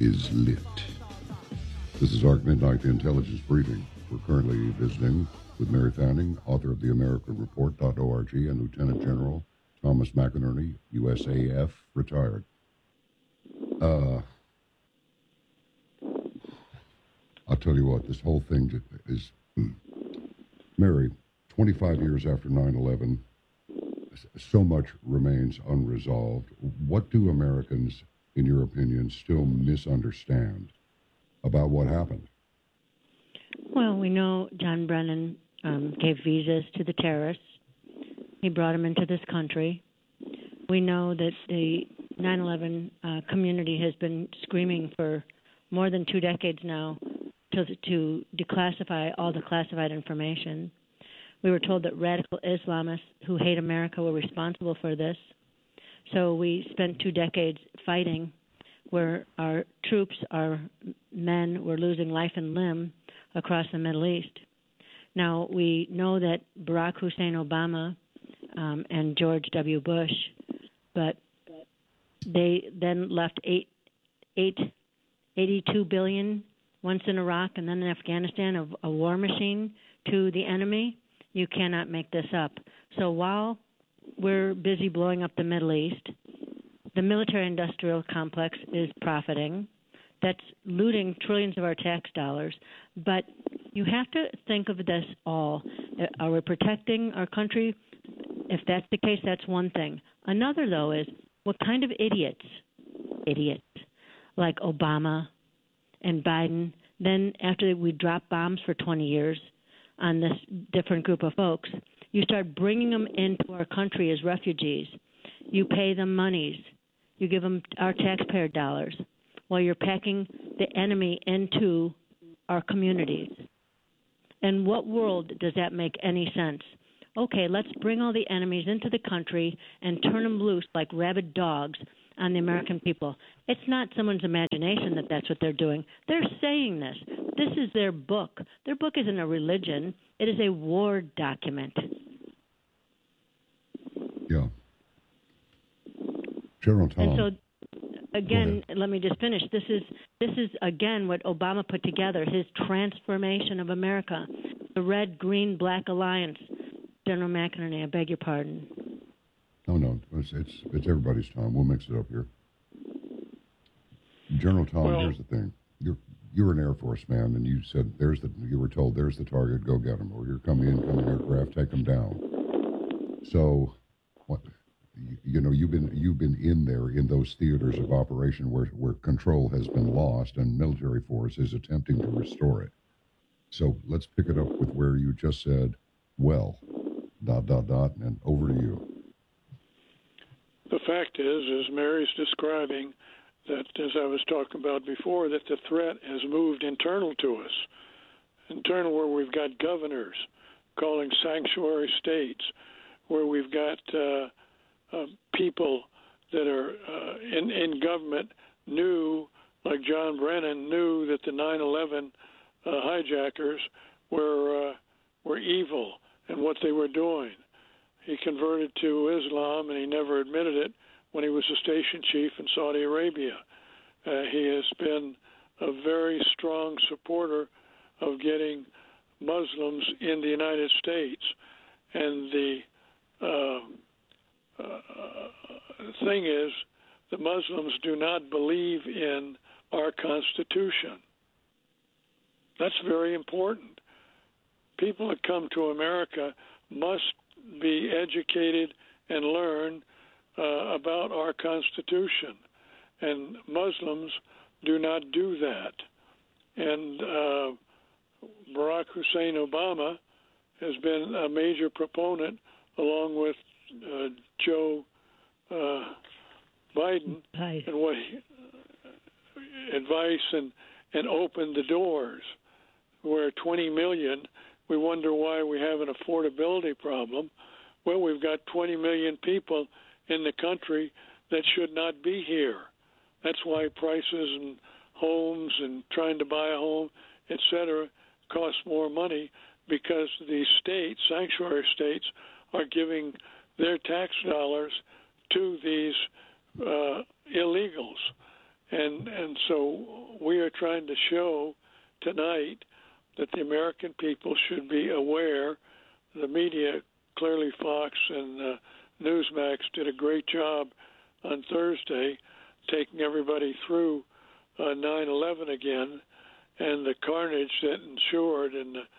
is lit. This is Arc Midnight, the Intelligence Briefing. We're currently visiting with Mary Fanning, author of the AmericanReport.org, and Lieutenant General Thomas McInerney, USAF, retired. I'll tell you what, this whole thing is... Mary, 25 years after 9/11, so much remains unresolved. What do Americans, in your opinion, still misunderstand about what happened? Well, we know John Brennan gave visas to the terrorists. He brought them into this country. We know that the 9/11 community has been screaming for more than 2 decades now to declassify all the classified information. We were told that radical Islamists who hate America were responsible for this. So we spent 2 decades fighting where our troops, our men, were losing life and limb across the Middle East. Now, we know that Barack Hussein Obama and George W. Bush, but they then left $82 billion, once in Iraq and then in Afghanistan, of a war machine to the enemy. You cannot make this up. So while we're busy blowing up the Middle East, the military-industrial complex is profiting. That's looting trillions of our tax dollars. But you have to think of this all. Are we protecting our country? If that's the case, that's one thing. Another, though, is what kind of idiots like Obama and Biden, then after we drop bombs for 20 years on this different group of folks, you start bringing them into our country as refugees. You pay them monies. You give them our taxpayer dollars while you're packing the enemy into our communities. In what world does that make any sense? Okay, let's bring all the enemies into the country and turn them loose like rabid dogs on the American people. It's not someone's imagination that that's what they're doing. They're saying this. This is their book. Their book isn't a religion. It is a war document. Yeah. General Tom. And so, again, let me just finish. This is again what Obama put together, his transformation of America, the red, green, black alliance. General McInerney, I beg your pardon. No, it's everybody's time. We'll mix it up here. General Tom, here's the thing. You're an Air Force man, and you said you were told there's the target, go get them, or you're coming aircraft, take them down. So, what? You've been in there in those theaters of operation where control has been lost, and military force is attempting to restore it. So let's pick it up with where you just said, well, ... and over to you. The fact is, as Mary's describing, that, as I was talking about before, that the threat has moved internal to us, internal where we've got governors calling sanctuary states, where we've got people that are in government knew, like John Brennan, knew that the 9/11 hijackers were evil and what they were doing. He converted to Islam, and he never admitted it when he was a station chief in Saudi Arabia. He has been a very strong supporter of getting Muslims in the United States. And the thing is, the Muslims do not believe in our Constitution. That's very important. People that come to America must be educated and learn about our Constitution. And Muslims do not do that. And Barack Hussein Obama has been a major proponent, along with Joe Biden, and what advice and opened the doors. Where 20 million, we wonder why we have an affordability problem. Well, we've got 20 million people in the country that should not be here. That's why prices and homes and trying to buy a home, et cetera, cost more money, because the states, sanctuary states, are giving their tax dollars to these illegals. and so we are trying to show tonight that the American people should be aware. The media, clearly Fox and Newsmax, did a great job on Thursday, taking everybody through 9/11 again, and the carnage that ensued, and the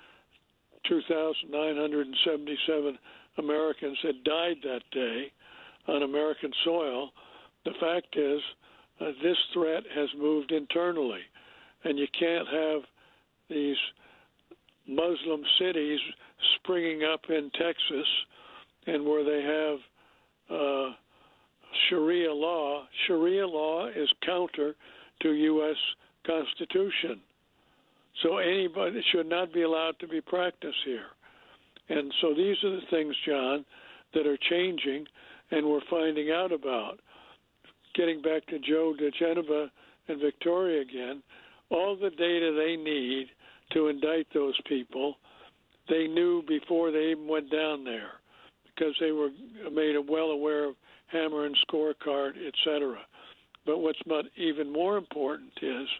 2,977 Americans that died that day on American soil. The fact is, this threat has moved internally, and you can't have these Muslim cities springing up in Texas and where they have Sharia law. Sharia law is counter to U.S. Constitution. So anybody should not be allowed to be practiced here. And so these are the things, John, that are changing and we're finding out about. Getting back to Joe DeGenova and Victoria again, all the data they need to indict those people, they knew before they even went down there, because they were made well aware of Hammer and Scorecard, et cetera. But what's even more important is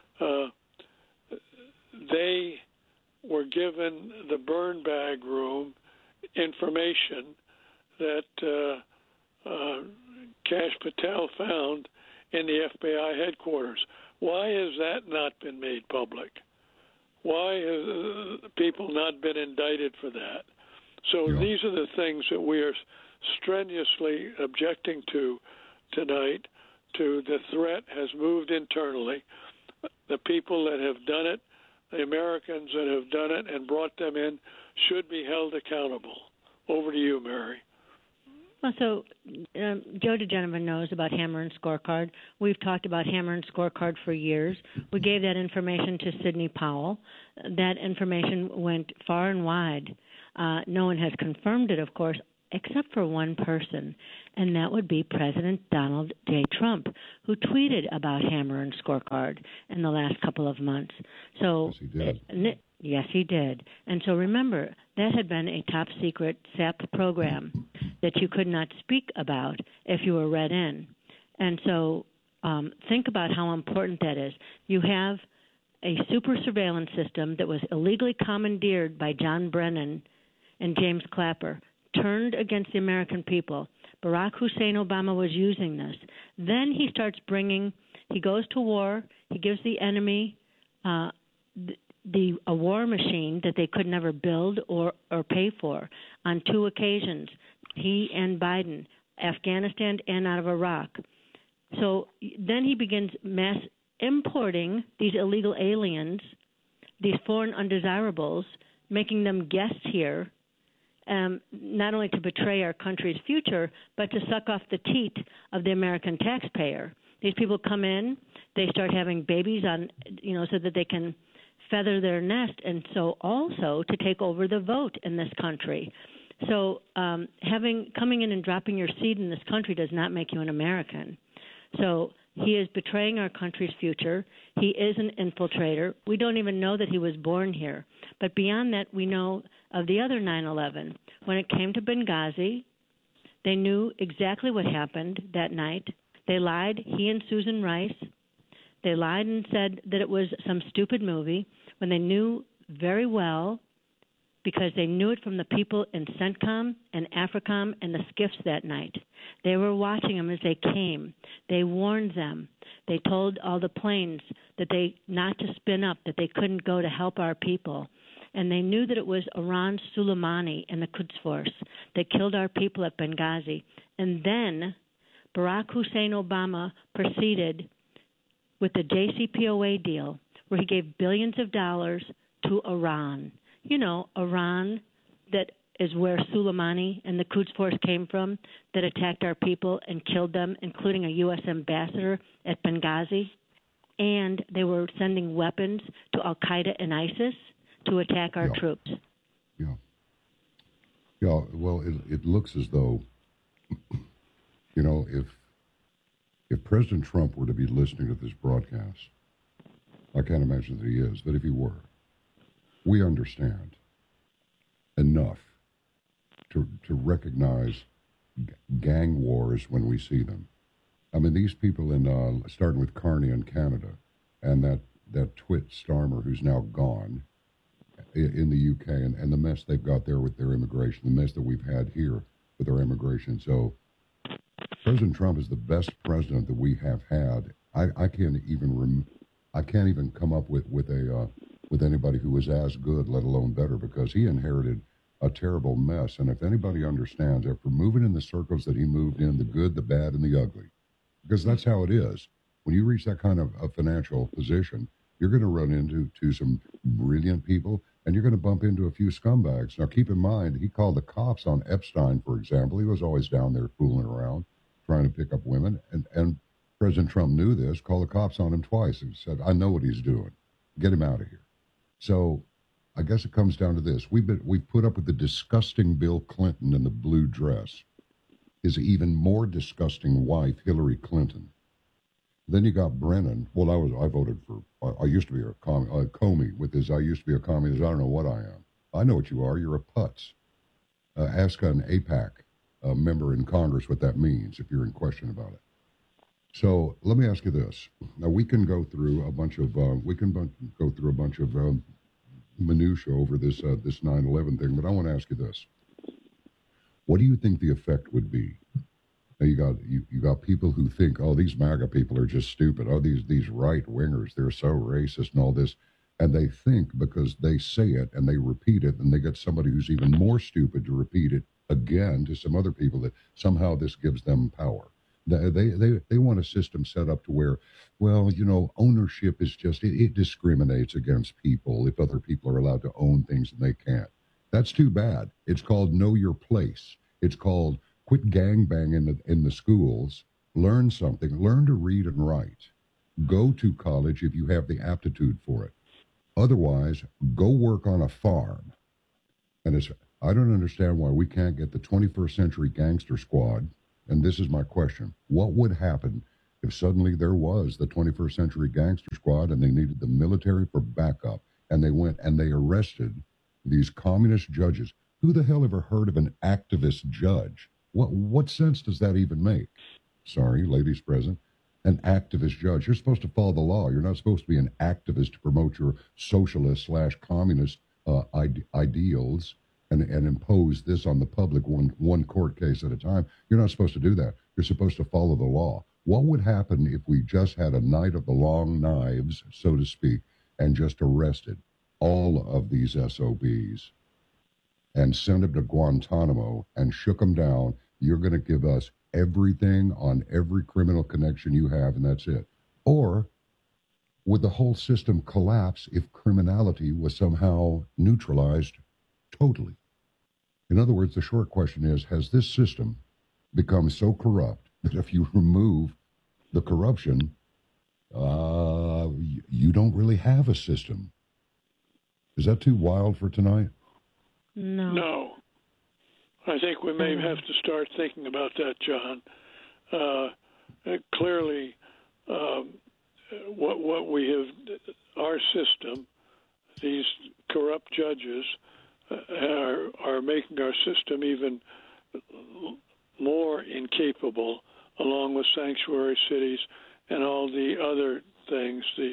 they were given the burn bag room information that Kash Patel found in the FBI headquarters. Why has that not been made public? Why have people not been indicted for that? So these are the things that we are strenuously objecting to tonight. To the threat has moved internally. The people that have done it, the Americans that have done it and brought them in, should be held accountable. Over to you, Mary. Well, so Joe DeGenova knows about Hammer and Scorecard. We've talked about Hammer and Scorecard for years. We gave that information to Sidney Powell. That information went far and wide. No one has confirmed it, of course, except for one person, and that would be President Donald J. Trump, who tweeted about Hammer and Scorecard in the last couple of months. So, yes, he did. Yes, he did. And so remember, that had been a top-secret SAP program that you could not speak about if you were read in. And so think about how important that is. You have a super surveillance system that was illegally commandeered by John Brennan and James Clapper, turned against the American people. Barack Hussein Obama was using this. Then he starts he goes to war, he gives the enemy a war machine that they could never build or pay for on two occasions, he and Biden, Afghanistan and out of Iraq. So then he begins mass importing these illegal aliens, these foreign undesirables, making them guests here, not only to betray our country's future, but to suck off the teat of the American taxpayer. These people come in, they start having babies so that they can feather their nest, and so also to take over the vote in this country. So coming in and dropping your seed in this country does not make you an American. So he is betraying our country's future. He is an infiltrator. We don't even know that he was born here. But beyond that, we know of the other 9/11. When it came to Benghazi, they knew exactly what happened that night. They lied, he and Susan Rice. They lied and said that it was some stupid movie when they knew very well, because they knew it from the people in CENTCOM and AFRICOM and the SCIFs that night. They were watching them as they came. They warned them. They told all the planes that they not to spin up, that they couldn't go to help our people. And they knew that it was Iran Soleimani and the Quds Force that killed our people at Benghazi. And then Barack Hussein Obama proceeded with the JCPOA deal, where he gave billions of dollars to Iran. You know, Iran, that is where Soleimani and the Quds Force came from, that attacked our people and killed them, including a U.S. ambassador at Benghazi. And they were sending weapons to Al-Qaeda and ISIS to attack our troops. Yeah. Yeah, well, it looks as though, if President Trump were to be listening to this broadcast, I can't imagine that he is, but if he were, we understand enough to recognize gang wars when we see them. I mean, these people starting with Carney in Canada, and that Twit Starmer who's now gone in the UK, and the mess they've got there with their immigration, the mess that we've had here with our immigration. So President Trump is the best president that we have had. I can't even I can't even come up with anybody who was as good, let alone better, because he inherited a terrible mess. And if anybody understands, after moving in the circles that he moved in, the good, the bad, and the ugly, because that's how it is. When you reach that kind of a financial position, you're going to run into some brilliant people, and you're going to bump into a few scumbags. Now, keep in mind, he called the cops on Epstein, for example. He was always down there fooling around, trying to pick up women, and President Trump knew this, called the cops on him twice, and said, I know what he's doing. Get him out of here. So I guess it comes down to this. We've put up with the disgusting Bill Clinton in the blue dress, his even more disgusting wife, Hillary Clinton. Then you got Brennan. Well, I voted for, I used to be a Comey with his, I used to be a communist. I don't know what I am. I know what you are. You're a putz. Ask an AIPAC member in Congress what that means if you're in question about it. So let me ask you this. Now we can go through a bunch of minutia over this 9/11 thing, but I want to ask you this: what do you think the effect would be? Now you got people who think, oh, these MAGA people are just stupid. Oh, these right wingers, they're so racist and all this, and they think because they say it and they repeat it, and they get somebody who's even more stupid to repeat it again to some other people that somehow this gives them power. They want a system set up to where, well, ownership is just, it discriminates against people if other people are allowed to own things and they can't. That's too bad. It's called know your place. It's called quit gangbanging in the schools. Learn something. Learn to read and write. Go to college if you have the aptitude for it. Otherwise, go work on a farm. And I don't understand why we can't get the 21st century gangster squad. And this is my question. What would happen if suddenly there was the 21st century gangster squad and they needed the military for backup, and they went and they arrested these communist judges? Who the hell ever heard of an activist judge? What sense does that even make? Sorry, ladies present. An activist judge. You're supposed to follow the law. You're not supposed to be an activist to promote your socialist/communist ideals and impose this on the public one court case at a time. You're not supposed to do that. You're supposed to follow the law. What would happen if we just had a night of the long knives, so to speak, and just arrested all of these SOBs and sent them to Guantanamo and shook them down? You're going to give us everything on every criminal connection you have, and that's it. Or would the whole system collapse if criminality was somehow neutralized totally? In other words, the short question is, has this system become so corrupt that if you remove the corruption, you don't really have a system? Is that too wild for tonight? No. I think we may have to start thinking about that, John. Clearly, what we have, our system, these corrupt judges are making our system even more incapable, along with sanctuary cities and all the other things, the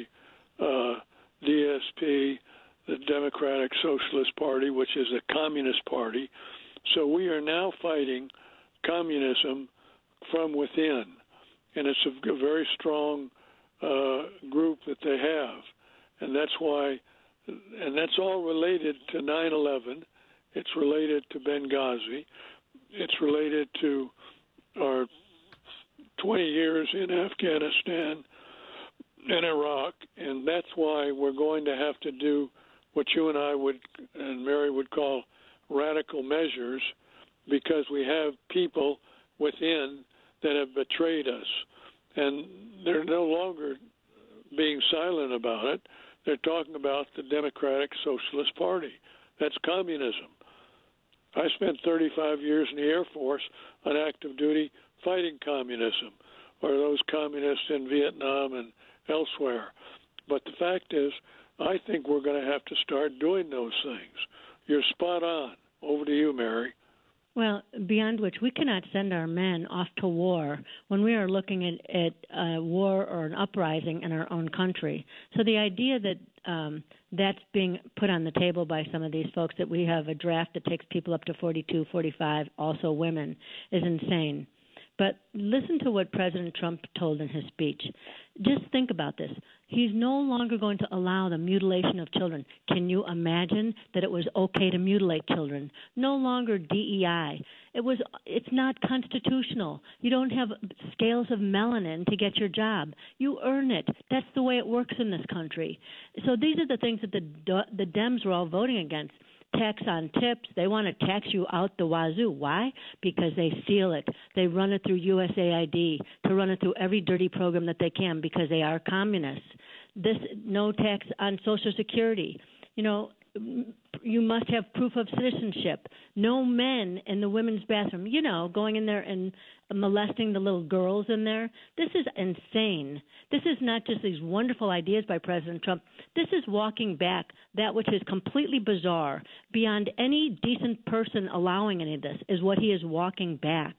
DSP, the Democratic Socialist Party, which is a communist party. So we are now fighting communism from within, and it's a very strong group that they have, and that's why, and that's all related to 9/11. It's related to Benghazi. It's related to our 20 years in Afghanistan and Iraq, and that's why we're going to have to do what you and I would, and Mary would call radical measures, because we have people within that have betrayed us, and they're no longer being silent about it. They're talking about the Democratic Socialist Party. That's communism. I spent 35 years in the Air Force on active duty fighting communism, or those communists in Vietnam and elsewhere. But the fact is, I think we're going to have to start doing those things. You're spot on. Over to you, Mary. Well, beyond which, we cannot send our men off to war when we are looking at a war or an uprising in our own country. So the idea that that's being put on the table by some of these folks, that we have a draft that takes people up to 42, 45, also women, is insane. But listen to what President Trump told in his speech. Just think about this. He's no longer going to allow the mutilation of children. Can you imagine that it was okay to mutilate children? No longer DEI. It's not constitutional. You don't have scales of melanin to get your job. You earn it. That's the way it works in this country. So these are the things that the Dems were all voting against. Tax on tips. They want to tax you out the wazoo. Why? Because they steal it. They run it through USAID, to run it through every dirty program that they can, because they are communists. This no tax on Social Security. You know, you must have proof of citizenship. No men in the women's bathroom, you know, going in there and molesting the little girls in there. This is insane. This is not just these wonderful ideas by President Trump. This is walking back that which is completely bizarre, beyond any decent person allowing any of this, is what he is walking back.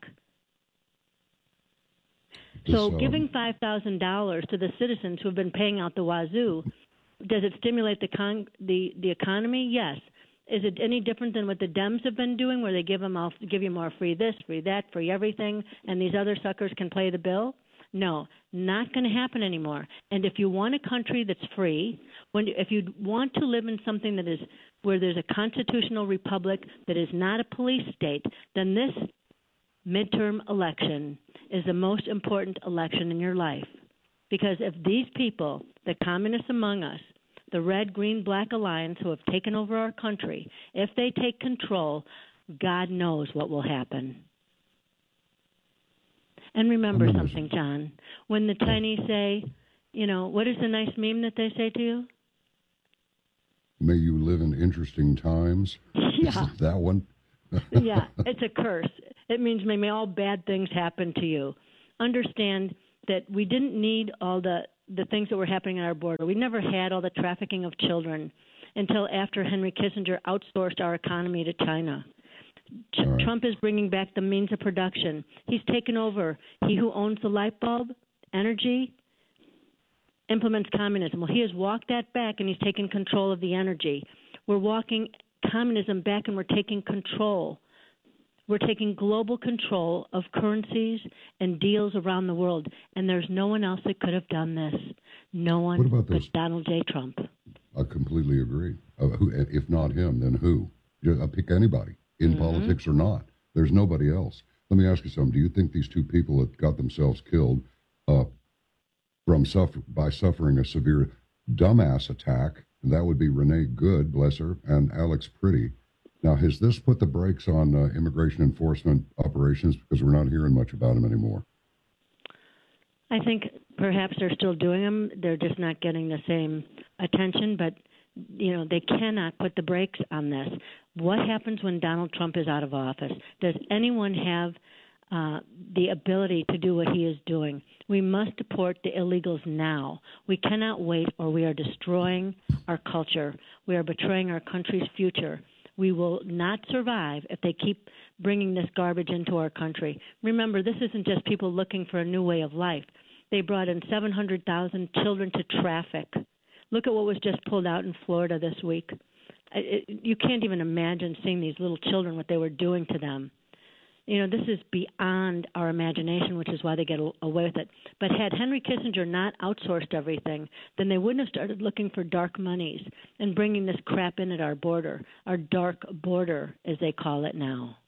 So giving $5,000 to the citizens who have been paying out the wazoo, does it stimulate the economy? Yes. Is it any different than what the Dems have been doing, where they give you more free this, free that, free everything, and these other suckers can play the bill? No, not going to happen anymore. And if you want a country that's free, if you want to live in something that is where there's a constitutional republic that is not a police state, then this midterm election is the most important election in your life. Because if these people, the communists among us, the Red, Green, Black Alliance who have taken over our country, if they take control, God knows what will happen. And remember something, John. When the Chinese say, you know, what is the nice meme that they say to you? May you live in interesting times. Yeah. That one? Yeah, it's a curse. It means may all bad things happen to you. Understand that we didn't need all the things that were happening at our border. We never had all the trafficking of children until after Henry Kissinger outsourced our economy to China. Right. Trump is bringing back the means of production. He's taken over. He who owns the light bulb, energy, implements communism. Well, he has walked that back, and he's taken control of the energy. We're walking communism back, and we're taking control. We're taking global control of currencies and deals around the world, and there's no one else that could have done this. No one but Donald J. Trump. I completely agree. If not him, then who? Pick anybody, in politics or not. There's nobody else. Let me ask you something. Do you think these two people that got themselves killed by suffering a severe dumbass attack, and that would be Renee Good, bless her, and Alex Pretty. Now, has this put the brakes on immigration enforcement operations, because we're not hearing much about them anymore? I think perhaps they're still doing them. They're just not getting the same attention, but you know, they cannot put the brakes on this. What happens when Donald Trump is out of office? Does anyone have the ability to do what he is doing? We must deport the illegals now. We cannot wait, or we are destroying our culture. We are betraying our country's future. We will not survive if they keep bringing this garbage into our country. Remember, this isn't just people looking for a new way of life. They brought in 700,000 children to traffic. Look at what was just pulled out in Florida this week. You can't even imagine seeing these little children, what they were doing to them. You know, this is beyond our imagination, which is why they get away with it. But had Henry Kissinger not outsourced everything, then they wouldn't have started looking for dark monies and bringing this crap in at our border, our dark border, as they call it now.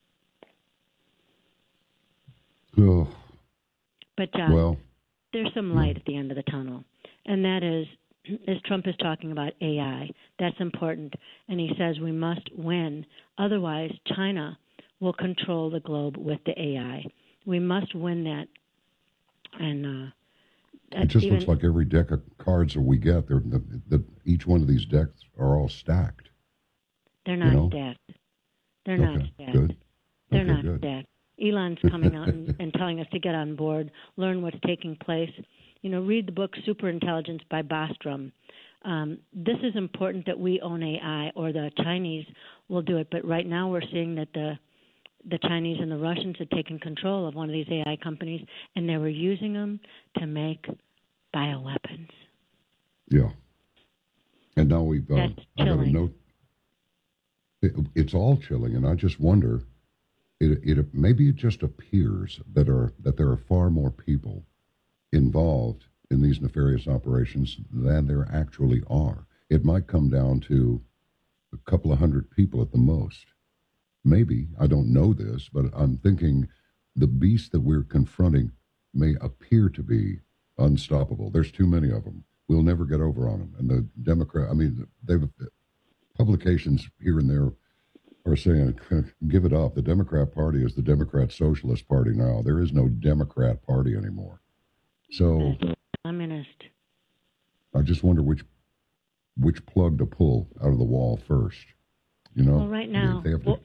Oh. But, John, there's some light at the end of the tunnel, and that is, as Trump is talking about AI, that's important. And he says we must win. Otherwise, China will control the globe with the AI. We must win that. And it just looks like every deck of cards that we get, each one of these decks are all stacked. They're not stacked. They're not stacked. Good. They're not stacked. Elon's coming out and telling us to get on board, learn what's taking place. You know, read the book Superintelligence by Bostrom. This is important that we own AI, or the Chinese will do it. But right now we're seeing that the Chinese and the Russians had taken control of one of these AI companies, and they were using them to make bioweapons. Yeah. And now we've That's I got a chilling. note. It's all chilling, and I just wonder. It maybe it just appears that there are far more people involved in these nefarious operations than there actually are. It might come down to a couple of hundred people at the most. Maybe, I don't know this, but I'm thinking the beast that we're confronting may appear to be unstoppable. There's too many of them. We'll never get over on them. And the publications here and there are saying, give it up. The Democrat Party is the Democrat Socialist Party now. There is no Democrat Party anymore. So Communist. I just wonder which plug to pull out of the wall first. You know? Well, right now, They have to,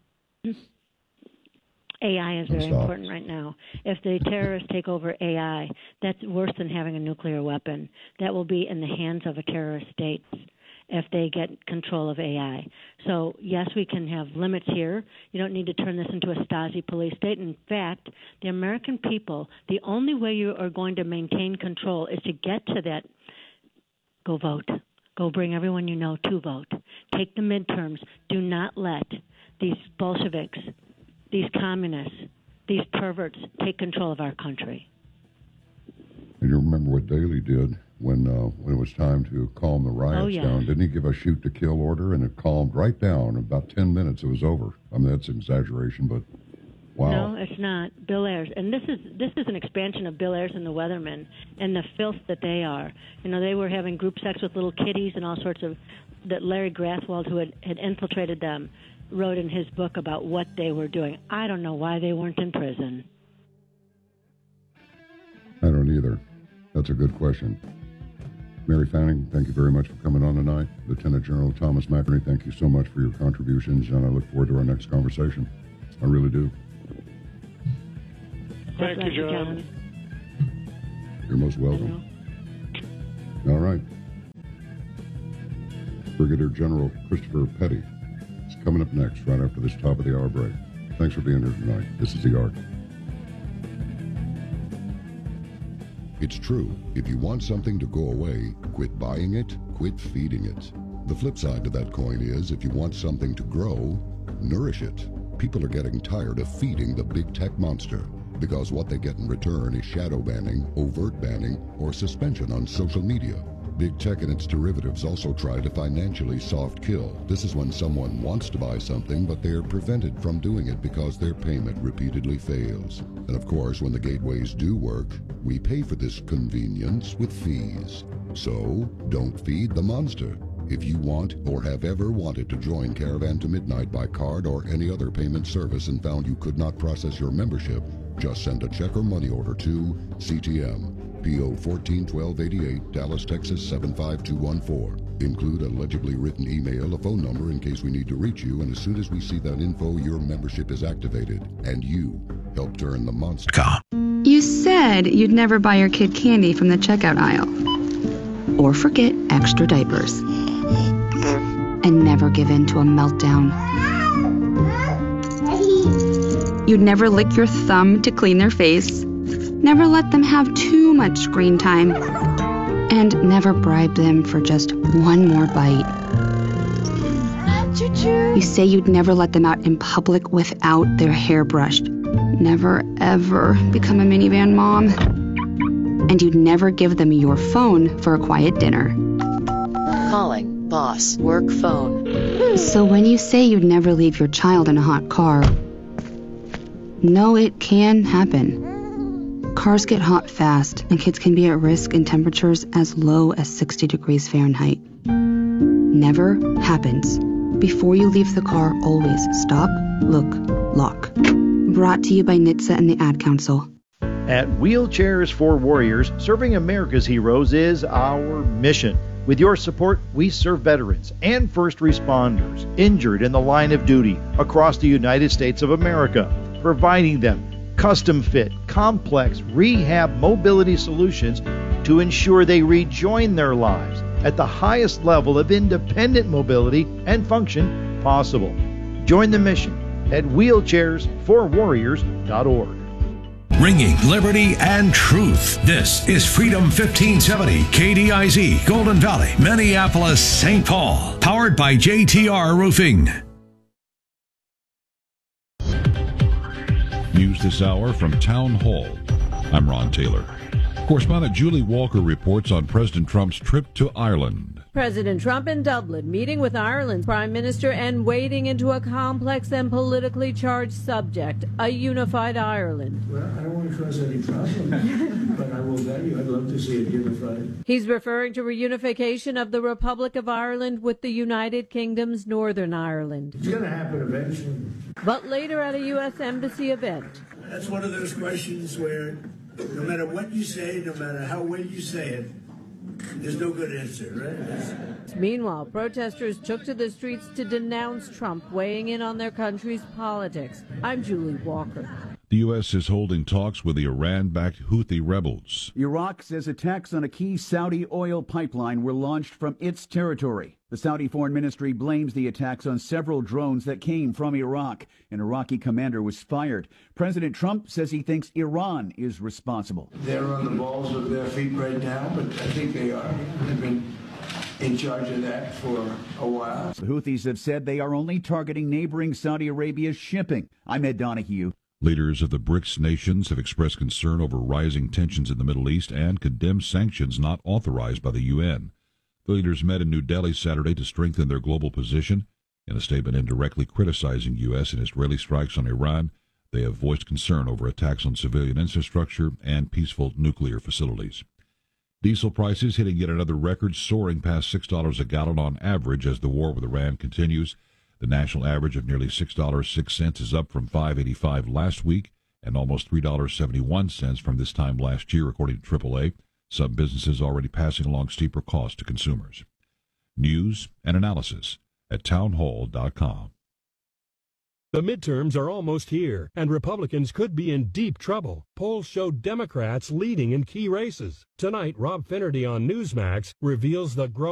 AI is very Stop. important right now. If the terrorists take over AI, that's worse than having a nuclear weapon. That will be in the hands of a terrorist state if they get control of AI. So, yes, we can have limits here. You don't need to turn this into a Stasi police state. In fact, the American people, the only way you are going to maintain control is to get to that. Go vote. Go bring everyone you know to vote. Take the midterms. Do not let these Bolsheviks, these communists, these perverts take control of our country. and you remember what Daley did when it was time to calm the riots down. Didn't he give a shoot to kill order, and it calmed right down. In about 10 minutes, it was over. I mean, that's an exaggeration, but wow. No, it's not. Bill Ayers. And this is an expansion of Bill Ayers and the Weathermen and the filth that they are. You know, they were having group sex with little kitties and all sorts of, that Larry Grathwold, who had infiltrated them, wrote in his book about what they were doing. I don't know why they weren't in prison. I don't either. That's a good question. Mary Fanning, thank you very much for coming on tonight. Lieutenant General Thomas McInerney, thank you so much for your contributions, and I look forward to our next conversation. I really do. Thank you, John. You're most welcome. All right. Brigadier General Christopher Petty is coming up next, right after this top of the hour break. Thanks for being here tonight. This is The Arc. It's true. If you want something to go away, quit buying it, quit feeding it. The flip side to that coin is if you want something to grow, nourish it. People are getting tired of feeding the big tech monster because what they get in return is shadow banning, overt banning, or suspension on social media. Big tech and its derivatives also try to financially soft kill. This is when someone wants to buy something, but they're prevented from doing it because their payment repeatedly fails. And of course, when the gateways do work, we pay for this convenience with fees. So, don't feed the monster. If you want or have ever wanted to join Caravan to Midnight by card or any other payment service and found you could not process your membership, just send a check or money order to CTM, P.O. 141288, Dallas, Texas 75214. Include a legibly written email, a phone number in case we need to reach you, and as soon as we see that info, your membership is activated, and you help turn the monster. You said you'd never buy your kid candy from the checkout aisle. Or forget extra diapers. And never give in to a meltdown. You'd never lick your thumb to clean their face. Never let them have too much screen time. And never bribe them for just one more bite. You say you'd never let them out in public without their hair brushed. Never, ever become a minivan mom. And you'd never give them your phone for a quiet dinner. Calling boss work phone. So when you say you'd never leave your child in a hot car, no, it can happen. Cars get hot fast, and kids can be at risk in temperatures as low as 60 degrees Fahrenheit. Never happens. Before you leave the car, always stop, look, lock. Brought to you by NHTSA and the Ad Council. At Wheelchairs for Warriors, serving America's heroes is our mission. With your support, we serve veterans and first responders injured in the line of duty across the United States of America, providing them custom-fit, complex rehab mobility solutions to ensure they rejoin their lives at the highest level of independent mobility and function possible. Join the mission. at wheelchairsforwarriors.org. Ringing liberty and truth. This is Freedom 1570, KDIZ, Golden Valley, Minneapolis, St. Paul. Powered by JTR Roofing. News this hour from Town Hall. I'm Ron Taylor. Correspondent Julie Walker reports on President Trump's trip to Ireland. President Trump in Dublin, meeting with Ireland's Prime Minister and wading into a complex and politically charged subject, a unified Ireland. Well, I don't want to cause any problem, but I will tell you I'd love to see it unified. He's referring to reunification of the Republic of Ireland with the United Kingdom's Northern Ireland. It's going to happen eventually. But later at a U.S. Embassy event. That's one of those questions where no matter what you say, no matter how well you say it, there's no good answer, right? Meanwhile, protesters took to the streets to denounce Trump weighing in on their country's politics. I'm Julie Walker. The U.S. is holding talks with the Iran-backed Houthi rebels. Iraq says attacks on a key Saudi oil pipeline were launched from its territory. The Saudi Foreign Ministry blames the attacks on several drones that came from Iraq. An Iraqi commander was fired. President Trump says he thinks Iran is responsible. They're on the balls of their feet right now, but I think they are. They've been in charge of that for a while. The Houthis have said they are only targeting neighboring Saudi Arabia's shipping. I'm Ed Donahue. Leaders of the BRICS nations have expressed concern over rising tensions in the Middle East and condemned sanctions not authorized by the UN. The leaders met in New Delhi Saturday to strengthen their global position. In a statement indirectly criticizing U.S. and Israeli strikes on Iran, they have voiced concern over attacks on civilian infrastructure and peaceful nuclear facilities. Diesel prices hitting yet another record, soaring past $6 a gallon on average as the war with Iran continues. The national average of nearly $6.06 is up from $5.85 last week and almost $3.71 from this time last year, according to AAA. Some businesses already passing along steeper costs to consumers. News and analysis at townhall.com. The midterms are almost here, and Republicans could be in deep trouble. Polls show Democrats leading in key races. Tonight, Rob Finnerty on Newsmax reveals the growing